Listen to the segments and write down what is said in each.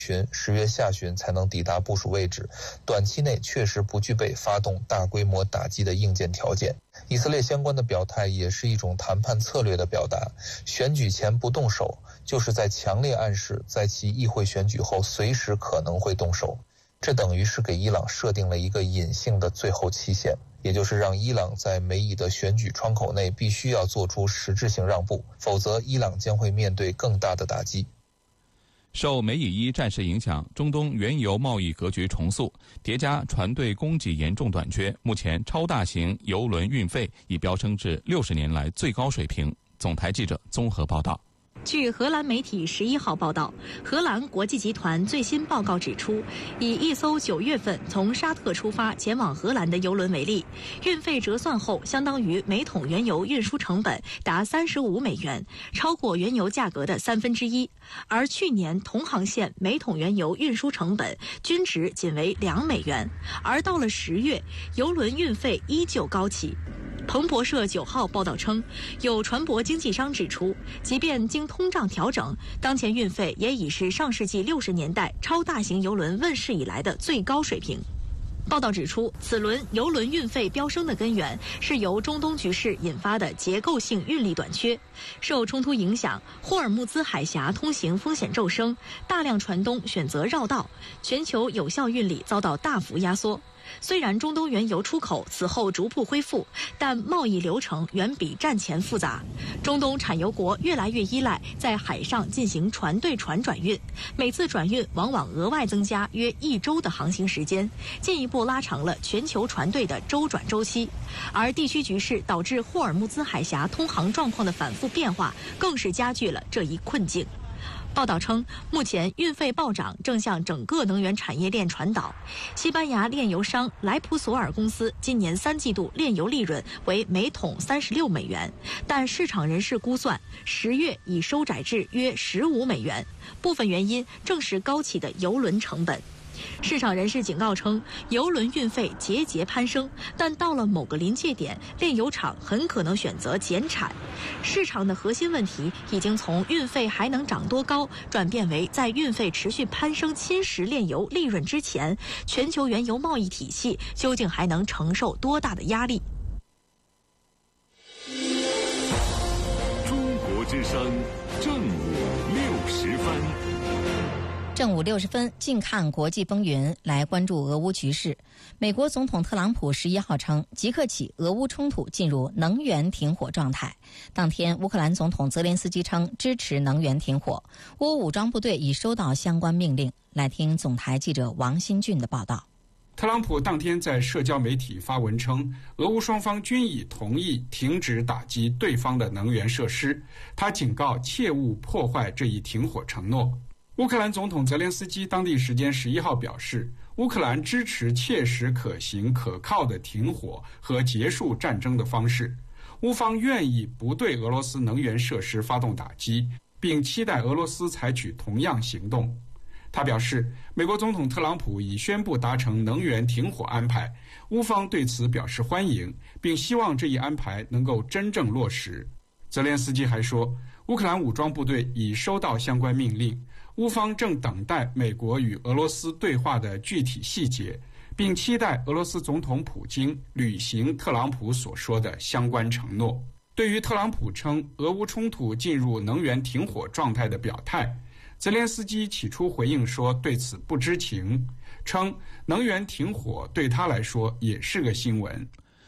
10月下旬才能抵达部署位置，短期内确实不具备发动大规模打击的硬件条件。以色列相关的表态也是一种谈判策略的表达，选举前不动手，就是在强烈暗示在其议会选举后随时可能会动手。这等于是给伊朗设定了一个隐性的最后期限，也就是让伊朗在美以的选举窗口内必须要做出实质性让步，否则伊朗将会面对更大的打击。 受美以伊战事影响，中东原油贸易格局重塑，叠加船队供给严重短缺，目前超大型油轮运费已飙升至60年来最高水平。总台记者综合报道。 据荷兰媒体11号报道，荷兰国际集团最新报告指出，以一艘9月份从沙特出发前往荷兰的油轮为例，运费折算后相当于每桶原油运输成本达35美元，超过原油价格的1/3。而去年同航线每桶原油运输成本均值仅为2美元，而到了10月，油轮运费依旧高企。彭博社9号报道称，有船舶经纪商指出，即便经通胀调整，当前运费也已是上世纪60年代超大型油轮问世以来的最高水平。报道指出，此轮油轮运费飙升的根源是由中东局势引发的结构性运力短缺。受冲突影响，霍尔木兹海峡通行风险骤升，大量船东选择绕道，全球有效运力遭到大幅压缩。虽然中东原油出口此后逐步恢复，但贸易流程远比战前复杂。中东产油国越来越依赖在海上进行船对船转运，每次转运往往额外增加约1周的航行时间，进一步拉长了全球船队的周转周期。而地区局势导致霍尔木兹海峡通航状况的反复变化，更是加剧了这一困境。报道称，目前运费暴涨正向整个能源产业链传导。西班牙炼油商莱普索尔公司今年3季度炼油利润为每桶36美元，但市场人士估算10月已收窄至约15美元，部分原因正是高企的油轮成本。市场人士警告称，油轮运费节节攀升，但到了某个临界点，炼油厂很可能选择减产。市场的核心问题已经从运费还能涨多高，转变为在运费持续攀升侵蚀炼油利润之前，全球原油贸易体系究竟还能承受多大的压力？ 中国之声正午60分。 正午60分，近看国际风云，来关注俄乌局势。美国总统特朗普11号称，即刻起俄乌冲突进入能源停火状态。当天，乌克兰总统泽连斯基称支持能源停火，乌武装部队已收到相关命令。来听总台记者王新俊的报道。 特朗普当天在社交媒体发文称，俄乌双方均已同意停止打击对方的能源设施。他警告切勿破坏这一停火承诺。乌克兰总统泽连斯基当地时间11号表示，乌克兰支持切实可行可靠的停火和结束战争的方式。乌方愿意不对俄罗斯能源设施发动打击，并期待俄罗斯采取同样行动。他表示，美国总统特朗普已宣布达成能源停火安排，乌方对此表示欢迎，并希望这一安排能够真正落实。泽连斯基还说，乌克兰武装部队已收到相关命令，乌方正等待美国与俄罗斯对话的具体细节，并期待俄罗斯总统普京履行特朗普所说的相关承诺。对于特朗普称俄乌冲突进入能源停火状态的表态，泽连斯基起初回应说对此不知情，称能源停火对他来说也是个新闻。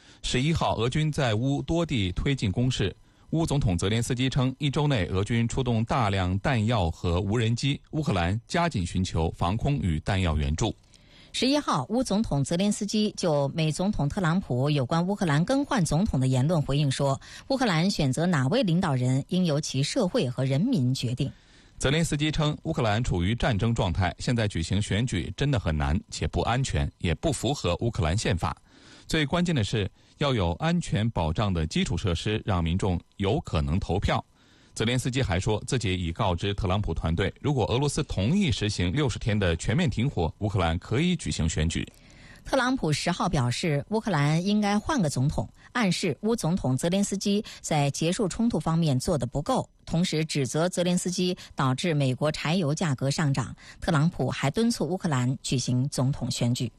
11号，俄军在乌多地推进攻势。乌总统泽连斯基称，1周内俄军出动大量弹药和无人机，乌克兰加紧寻求防空与弹药援助。 11号，乌总统泽连斯基就美总统特朗普有关乌克兰更换总统的言论回应说，乌克兰选择哪位领导人应由其社会和人民决定。 泽连斯基称，乌克兰处于战争状态，现在举行选举真的很难，且不安全，也不符合乌克兰宪法。最关键的是要有安全保障的基础设施，让民众有可能投票。泽连斯基还说，自己已告知特朗普团队，如果俄罗斯同意实行60天的全面停火，乌克兰可以举行选举。 特朗普10号表示，乌克兰应该换个总统，暗示乌总统泽连斯基在结束冲突方面做得不够，同时指责泽连斯基导致美国柴油价格上涨。特朗普还敦促乌克兰举行总统选举。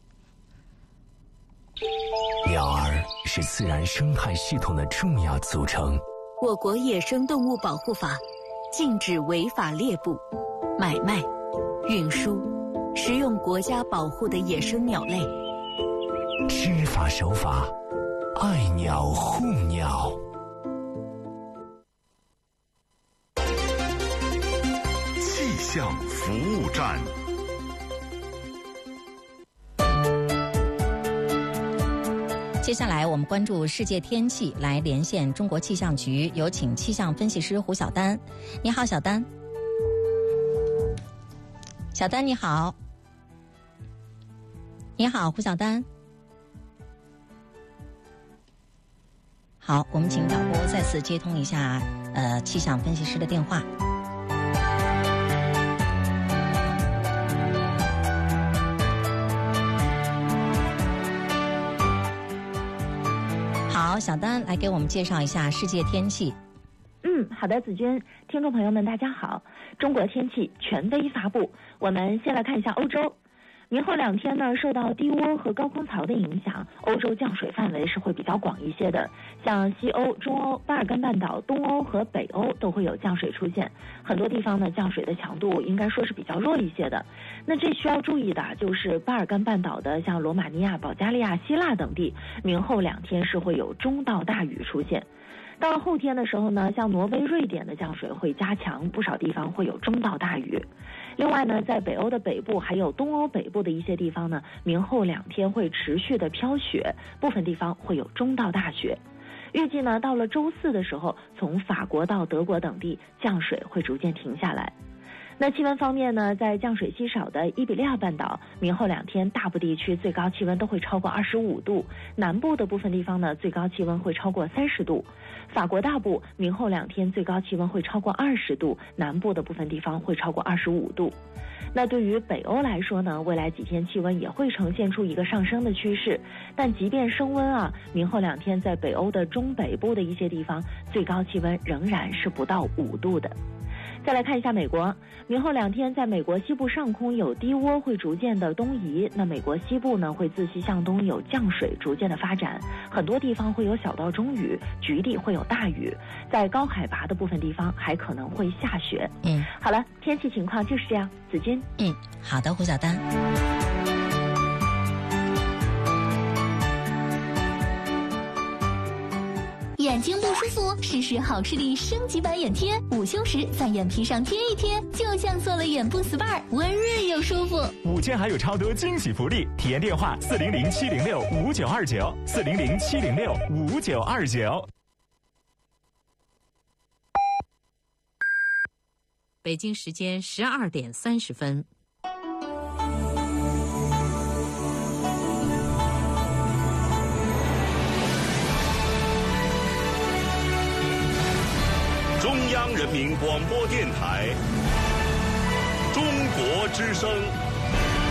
鸟儿是自然生态系统的重要组成。 我国野生动物保护法禁止违法猎捕、买卖、运输、食用国家保护的野生鸟类。 知法守法，爱鸟护鸟。 气象服务站。 接下来我们关注世界天气，来连线中国气象局，有请气象分析师胡晓丹。你好，小丹。小丹你好。你好，胡晓丹。好，我们请导播再次接通一下气象分析师的电话。好，小丹来给我们介绍一下世界天气。 好的，子君，听众朋友们大家好，中国天气权威发布。我们先来看一下欧洲。明后2天呢，受到低涡和高空槽的影响，欧洲降水范围是会比较广一些的，像西欧、中欧、巴尔干半岛、东欧和北欧都会有降水出现，很多地方呢降水的强度应该说是比较弱一些的。那这需要注意的就是巴尔干半岛的像罗马尼亚、保加利亚、希腊等地，明后2天是会有中到大雨出现。到了后天的时候呢，像挪威、瑞典的降水会加强，不少地方会有中到大雨。另外呢，在北欧的北部还有东欧北部的一些地方呢，明后2天会持续的飘雪，部分地方会有中到大雪。预计呢，到了周4的时候，从法国到德国等地降水会逐渐停下来。那气温方面呢，在降水稀少的伊比利亚半岛，明后2天大部地区最高气温都会超过25度，南部的部分地方呢，最高气温会超过30度。法国大部明后2天最高气温会超过20度，南部的部分地方会超过25度。那对于北欧来说呢，未来几天气温也会呈现出一个上升的趋势，但即便升温啊，明后2天在北欧的中北部的一些地方，最高气温仍然是不到5度的。再来看一下美国，明后2天在美国西部上空有低涡会逐渐的东移，那美国西部呢会自西向东有降水逐渐的发展，很多地方会有小到中雨，局地会有大雨，在高海拔的部分地方还可能会下雪。好了，天气情况就是这样，子君。 好的，胡晓丹。 眼睛不舒服，试试好视力升级版眼贴，午休时在眼皮上贴一贴，就像做了眼部 SPA， 温润又舒服。 午间还有超多惊喜福利，体验电话400-706-5929，400-706-5929。 北京时间12点30分。 中央人民广播电台，中国之声。